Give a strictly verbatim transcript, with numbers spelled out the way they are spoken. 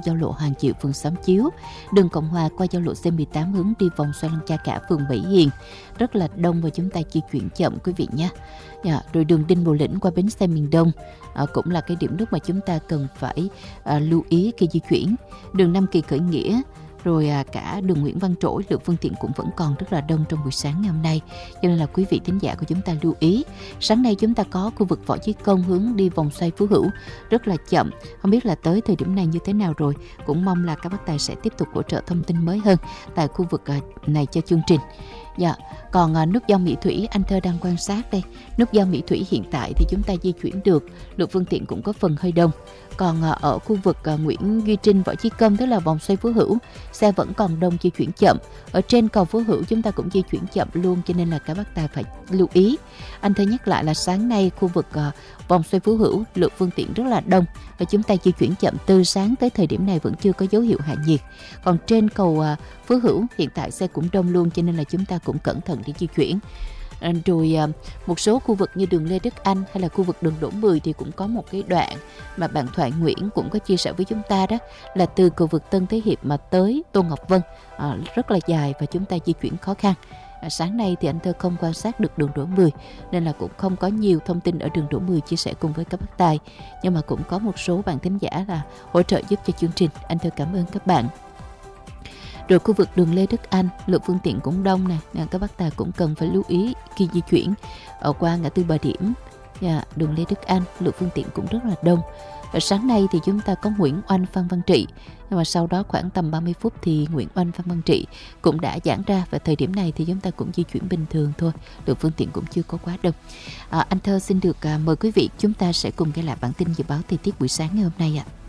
giao lộ Hoàng Diệu, phường Xóm Chiếu, đường Cộng Hòa qua giao lộ C mười tám hướng đi vòng xoay Lăng Cha Cả, phường Bảy Hiền. Rất là đông và chúng ta di chuyển chậm quý vị nhé. Dạ, rồi đường Đinh Bộ Lĩnh qua bến xe miền Đông à, cũng là cái điểm nút mà chúng ta cần phải à, lưu ý khi di chuyển. Đường Nam Kỳ Khởi Nghĩa, rồi à, cả đường Nguyễn Văn Trỗi, lượng phương tiện cũng vẫn còn rất là đông trong buổi sáng ngày hôm nay. Cho nên là quý vị thính giả của chúng ta lưu ý. Sáng nay chúng ta có khu vực Võ Chí Công hướng đi vòng xoay Phú Hữu rất là chậm. Không biết là tới thời điểm này như thế nào rồi. Cũng mong là các bác tài sẽ tiếp tục hỗ trợ thông tin mới hơn tại khu vực à, này cho chương trình. Dạ, còn à, nút giao Mỹ Thủy anh Thơ đang quan sát đây. Nút giao Mỹ Thủy hiện tại thì chúng ta di chuyển được, lượng phương tiện cũng có phần hơi đông. Còn à, ở khu vực à, Nguyễn Duy Trinh, Võ Chí Công, tức là vòng xoay Phú Hữu, xe vẫn còn đông, di chuyển chậm. Ở trên cầu Phú Hữu chúng ta cũng di chuyển chậm luôn, cho nên là các bác tài phải lưu ý. Anh Thơ nhắc lại là sáng nay khu vực à, vòng xoay Phú Hữu lượng phương tiện rất là đông và chúng ta di chuyển chậm từ sáng tới thời điểm này vẫn chưa có dấu hiệu hạ nhiệt. Còn trên cầu à, Phú Hữu hiện tại xe cũng đông luôn, cho nên là chúng ta cũng cẩn thận để di chuyển. À, rồi à, một số khu vực như đường Lê Đức Anh hay là khu vực đường Đỗ Mười thì cũng có một cái đoạn mà bạn Thoại Nguyễn cũng có chia sẻ với chúng ta, đó là từ cầu vượt Tân Thế Hiệp mà tới Tô Ngọc Vân, à, rất là dài và chúng ta di chuyển khó khăn. À, sáng nay thì anh Thơ không quan sát được đường Đỗ Mười nên là cũng không có nhiều thông tin ở đường Đỗ Mười chia sẻ cùng với các bác tài, nhưng mà cũng có một số bạn thính giả là hỗ trợ giúp cho chương trình. Anh Thơ cảm ơn các bạn. Rồi khu vực đường Lê Đức Anh lượng phương tiện cũng đông nè, các bác tài cũng cần phải lưu ý khi di chuyển ở qua ngã tư Bà Điểm. Dạ, đường Lê Đức Anh lượng phương tiện cũng rất là đông. Ở sáng nay thì chúng ta có Nguyễn Oanh, Phan Văn Trị, nhưng mà sau đó khoảng tầm ba mươi phút thì Nguyễn Oanh, Phan Văn Trị cũng đã giãn ra và thời điểm này thì chúng ta cũng di chuyển bình thường thôi, lượng phương tiện cũng chưa có quá đông. À, anh Thơ xin được à, mời quý vị chúng ta sẽ cùng nghe lại bản tin dự báo thời tiết buổi sáng ngày hôm nay ạ. À.